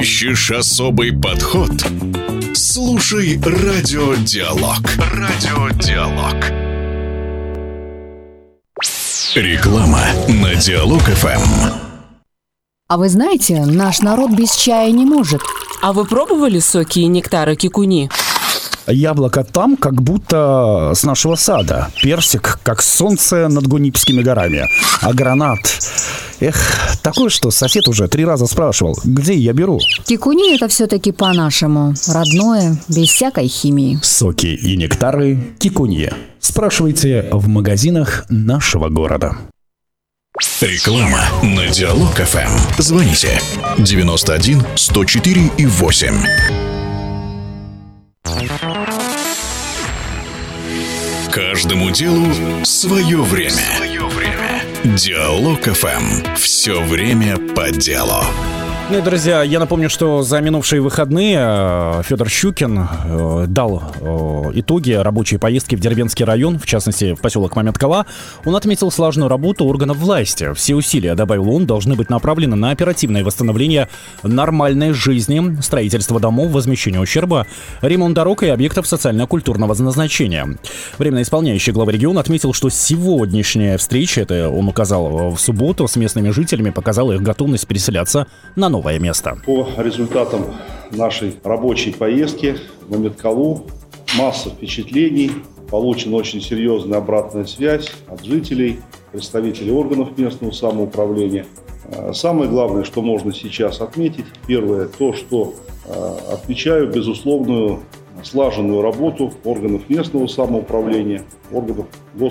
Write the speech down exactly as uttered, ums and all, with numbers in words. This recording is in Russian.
Ищешь особый подход? Слушай Радиодиалог. Радиодиалог. Реклама на Диалог-ФМ. А вы знаете, наш народ без чая не может. А вы пробовали соки и нектары кикуни? Яблоко там, как будто с нашего сада. Персик, как солнце над Гунипскими горами. А гранат... Эх, такое, что сосед уже три раза спрашивал, где я беру. Кикуни — это все-таки по-нашему. Родное, без всякой химии. Соки и нектары кикунье. Спрашивайте в магазинах нашего города. Реклама на Диалог-ФМ. Звоните девяносто один сто четыре и восемь. Каждому делу свое время. Диалог-ФМ. Все время по делу. Ну и, друзья, я напомню, что за минувшие выходные Федор Щукин дал итоги рабочей поездки в Дербентский район, в частности, в поселок Мамяткала. Он отметил слаженную работу органов власти. Все усилия, добавил он, должны быть направлены на оперативное восстановление нормальной жизни, строительство домов, возмещение ущерба, ремонт дорог и объектов социально-культурного назначения. Временно исполняющий глава региона отметил, что сегодняшняя встреча, это он указал в субботу, с местными жителями, показала их готовность переселяться на новое место. По результатам нашей рабочей поездки в Мамяткалу масса впечатлений, получена очень серьезная обратная связь от жителей, представителей органов местного самоуправления. Самое главное, что можно сейчас отметить, первое, то, что отмечаю безусловную слаженную работу органов местного самоуправления, органов